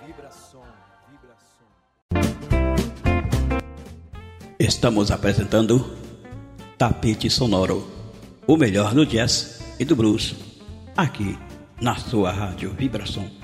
Estamos apresentando Tapete Sonoro, o melhor do jazz e do blues, aqui na sua Rádio Vibração.